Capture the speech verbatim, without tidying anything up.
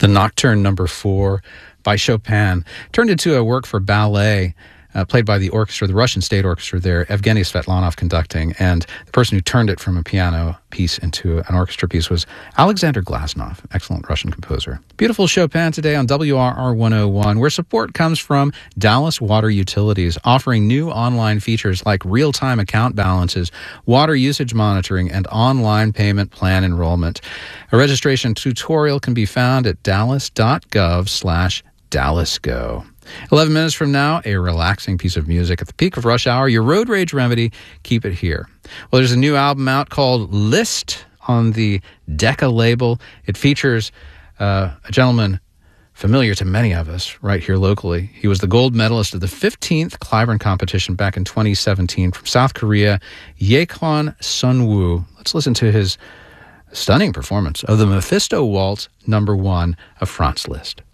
The Nocturne Number Four by Chopin turned into a work for ballet, uh, played by the orchestra, the Russian State Orchestra there, Evgeny Svetlanov conducting, and the person who turned it from a piano piece into an orchestra piece was Alexander Glasnov, excellent Russian composer. Beautiful Chopin today on W R R one oh one, where support comes from Dallas Water Utilities, offering new online features like real-time account balances, water usage monitoring, and online payment plan enrollment. A registration tutorial can be found at dallas.gov slash dallasgo. eleven minutes from now, a relaxing piece of music at the peak of rush hour. Your road rage remedy, keep it here. Well, there's a new album out called List on the Decca label. It features uh, a gentleman familiar to many of us right here locally. He was the gold medalist of the fifteenth Clyburn competition back in twenty seventeen from South Korea, Yekwon Sunwoo. Let's listen to his stunning performance of the Mephisto Waltz number one of Franz Liszt.